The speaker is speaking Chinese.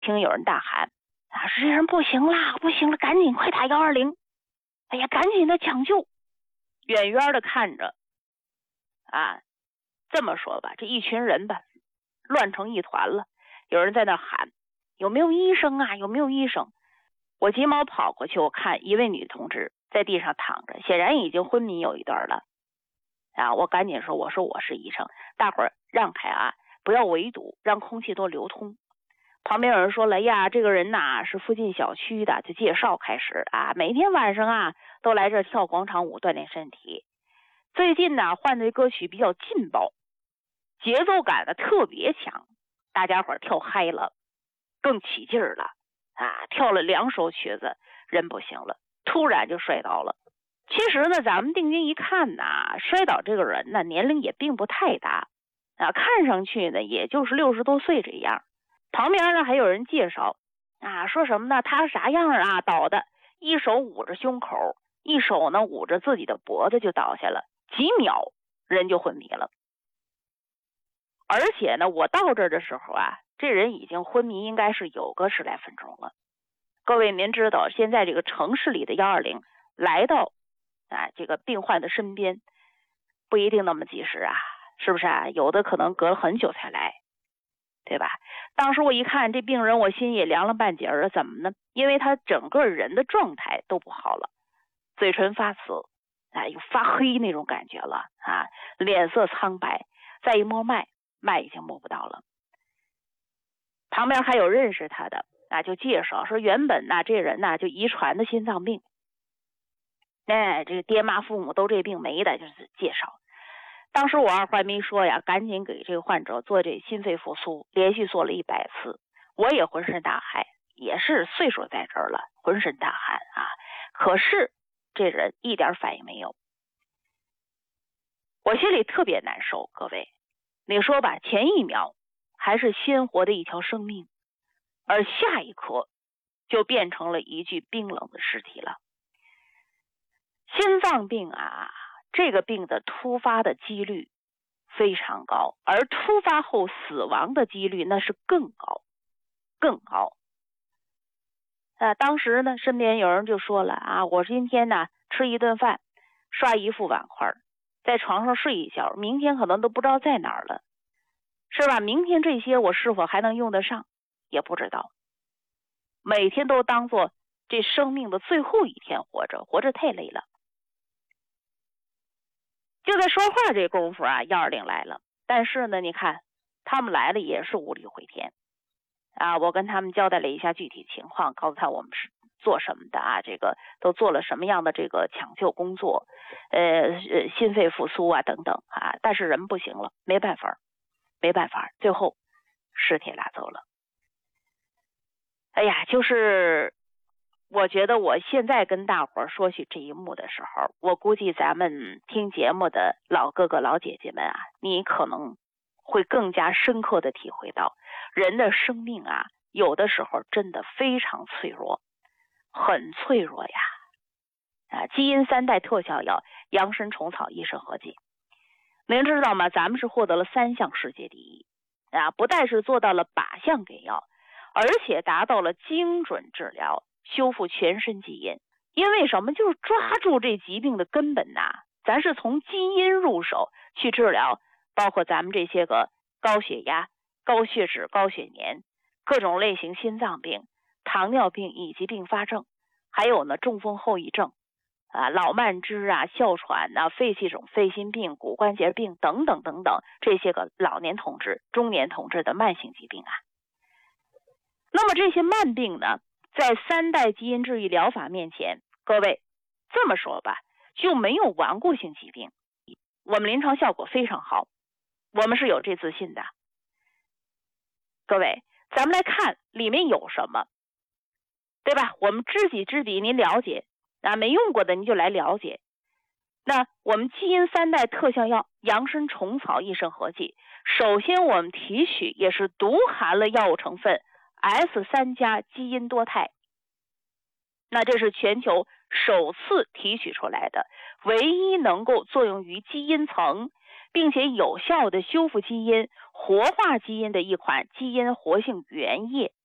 听有人大喊啊，说这人不行了，不行了，赶紧快打120！哎呀，赶紧的抢救！远远的看着啊，这么说吧，这一群人吧，乱成一团了。有人在那喊，有没有医生啊？有没有医生？我急忙跑过去，我看一位女同志在地上躺着，显然已经昏迷有一段了。啊，我赶紧说，我说我是医生，大伙儿让开啊，不要围堵，让空气多流通。旁边有人说了呀，这个人呐是附近小区的，就介绍开始啊，每天晚上啊都来这跳广场舞锻炼身体。最近呢换的歌曲比较劲爆，节奏感呢特别强，大家伙跳嗨了，更起劲儿了啊！跳了2首曲子，人不行了，突然就摔倒了。其实呢，咱们定睛一看呐，摔倒这个人呢年龄也并不太大啊，看上去呢也就是60多岁这样。旁边呢还有人介绍啊，说什么呢？他啥样啊？倒的，一手捂着胸口，一手呢捂着自己的脖子就倒下了，几秒人就昏迷了。而且呢，我到这儿的时候啊，这人已经昏迷，应该是有个10来分钟了。各位您知道，现在这个城市里的120来到啊这个病患的身边，不一定那么及时啊，是不是啊？有的可能隔了很久才来。对吧？当时我一看这病人，我心也凉了半截儿。怎么呢？因为他整个人的状态都不好了，嘴唇发紫，又发黑那种感觉了啊，脸色苍白。再一摸脉，脉已经摸不到了。旁边还有认识他的啊，就介绍说，原本呢这人呢就遗传的心脏病，这个爹妈父母都这病没的，就是介绍。当时我二话没说呀，赶紧给这个患者做这心肺复苏，连续做了100次。我也浑身大汗，也是岁数在这儿了，浑身大汗啊。可是这人一点反应没有，我心里特别难受。各位，你说吧，前一秒还是鲜活的一条生命，而下一刻就变成了一具冰冷的尸体了。心脏病啊，这个病的突发的几率非常高，而突发后死亡的几率那是更高。当时呢，身边有人就说了啊，我今天呢吃一顿饭，刷一副碗筷，在床上睡一觉，明天可能都不知道在哪儿了，是吧？明天这些我是否还能用得上，也不知道。每天都当做这生命的最后一天活着，活着太累了。就在说话这功夫啊，120来了。但是呢，你看他们来了也是无力回天啊。我跟他们交代了一下具体情况，告诉他我们是做什么的啊，这个都做了什么样的这个抢救工作，心肺复苏啊等等啊。但是人不行了，没办法，最后尸体拉走了。哎呀，就是我觉得我现在跟大伙儿说起这一幕的时候，我估计咱们听节目的老哥哥老姐姐们啊，你可能会更加深刻的体会到，人的生命啊，有的时候真的非常脆弱，很脆弱呀。基因3代特效药羊参虫草益肾和剂，您知道吗？咱们是获得了3项世界第一啊，不但是做到了靶向给药，而且达到了精准治疗，修复全身基因。因为什么？就是抓住这疾病的根本呐，咱是从基因入手去治疗，包括咱们这些个高血压、高血脂、高血粘、各种类型心脏病、糖尿病以及并发症，还有呢中风后遗症啊、老慢支啊、哮喘啊、肺气肿、肺心病、骨关节病等等等等，这些个老年同志、中年同志的慢性疾病啊。那么这些慢病呢，在3代基因治愈疗法面前，各位这么说吧，就没有顽固性疾病。我们临床效果非常好，我们是有这自信的。各位，咱们来看里面有什么，对吧？我们知己知彼，您了解啊，没用过的您就来了解。那我们基因3代特效药羊参虫草益肾和剂，首先我们提取也是独含了药物成分S3+ 基因多肽，那这是全球首次提取出来的，唯一能够作用于基因层，并且有效的修复基因、活化基因的一款基因活性原液。